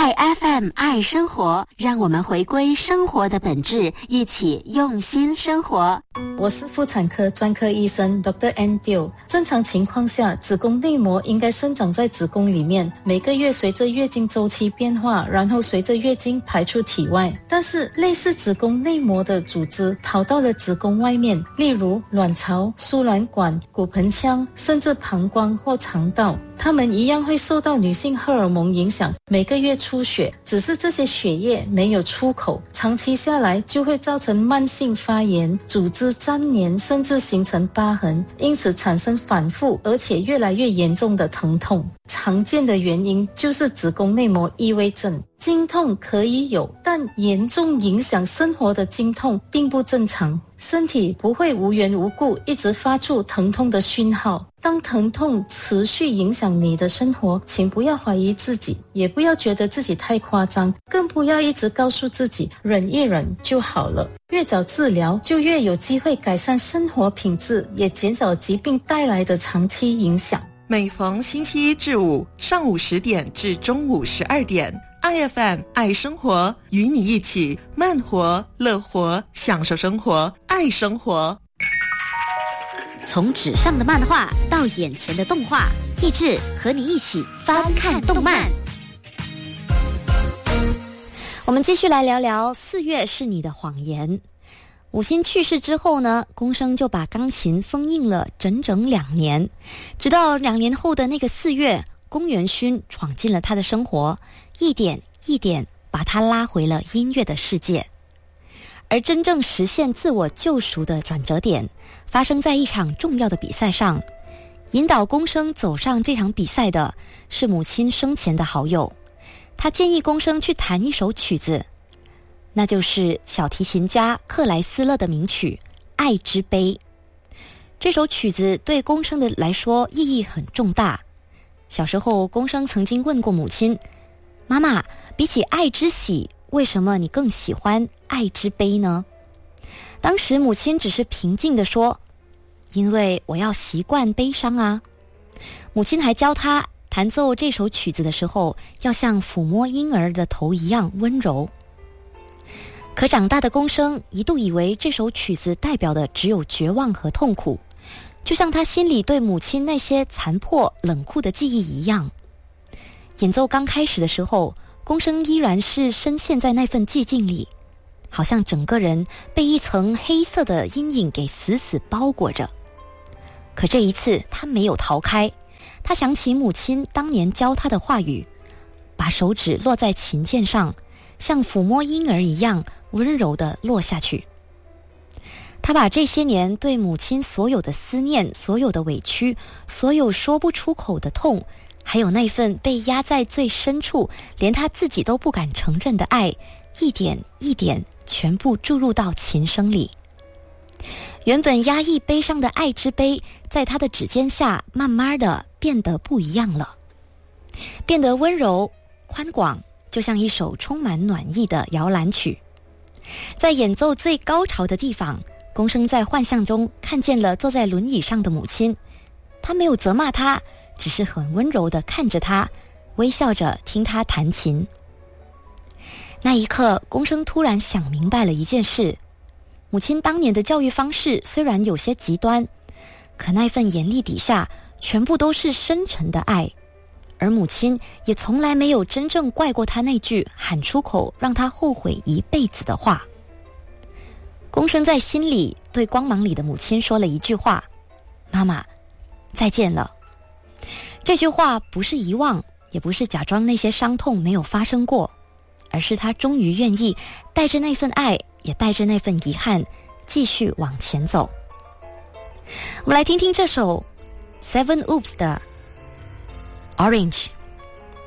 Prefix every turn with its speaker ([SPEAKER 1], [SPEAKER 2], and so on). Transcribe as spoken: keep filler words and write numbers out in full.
[SPEAKER 1] 爱 F M 爱生活，让我们回归生活的本质，一起用心生活。
[SPEAKER 2] 我是妇产科专科医生 Doctor Andrew。 正常情况下，子宫内膜应该生长在子宫里面，每个月随着月经周期变化，然后随着月经排出体外。但是类似子宫内膜的组织跑到了子宫外面，例如卵巢、输卵管、骨盆腔，甚至膀胱或肠道，它们一样会受到女性荷尔蒙影响，每个月出血，只是这些血液没有出口，长期下来就会造成慢性发炎、组织粘连，甚至形成疤痕，因此产生反复而且越来越严重的疼痛。常见的原因就是子宫内膜异位症。经痛可以有，但严重影响生活的经痛并不正常。身体不会无缘无故一直发出疼痛的讯号。当疼痛持续影响你的生活，请不要怀疑自己，也不要觉得自己太夸张，更不要一直告诉自己忍一忍就好了。越早治疗，就越有机会改善生活品质，也减少疾病带来的长期影响。
[SPEAKER 3] 每逢星期一至五上午十点至中午十二点，I F M 爱生活，与你一起慢活、乐活，享受生活，爱生活。
[SPEAKER 1] 从纸上的漫画到眼前的动画，益智和你一起翻看动漫。我们继续来聊聊四月是你的谎言。母亲去世之后呢，宫生就把钢琴封印了整整两年，直到两年后的那个四月，宫元勋闯进了他的生活，一点一点把他拉回了音乐的世界。而真正实现自我救赎的转折点发生在一场重要的比赛上，引导宫生走上这场比赛的是母亲生前的好友，他建议宫生去弹一首曲子，那就是小提琴家克莱斯勒的名曲《爱之杯》。这首曲子对宫生的来说意义很重大。小时候，宫生曾经问过母亲，妈妈，比起爱之喜，为什么你更喜欢爱之杯呢？当时母亲只是平静地说，因为我要习惯悲伤啊。母亲还教他弹奏这首曲子的时候，要像抚摸婴儿的头一样温柔。可长大的宫生一度以为这首曲子代表的只有绝望和痛苦，就像他心里对母亲那些残破冷酷的记忆一样。演奏刚开始的时候，宫生依然是深陷在那份寂静里，好像整个人被一层黑色的阴影给死死包裹着。可这一次他没有逃开，他想起母亲当年教他的话语，把手指落在琴键上，像抚摸婴儿一样温柔地落下去。他把这些年对母亲所有的思念，所有的委屈，所有说不出口的痛，还有那份被压在最深处连他自己都不敢承认的爱，一点一点全部注入到琴声里。原本压抑悲伤的爱之杯，在他的指尖下慢慢的变得不一样了，变得温柔宽广，就像一首充满暖意的摇篮曲。在演奏最高潮的地方，宫生在幻象中看见了坐在轮椅上的母亲，他没有责骂他，只是很温柔地看着他，微笑着听他弹琴。那一刻，宫生突然想明白了一件事，母亲当年的教育方式虽然有些极端，可那份严厉底下全部都是深沉的爱，而母亲也从来没有真正怪过他那句喊出口让他后悔一辈子的话。宫生在心里对光芒里的母亲说了一句话，妈妈，再见了。这句话不是遗忘，也不是假装那些伤痛没有发生过，而是他终于愿意带着那份爱，也带着那份遗憾，继续往前走。我们来听听这首 Seven Oops 的 Orange。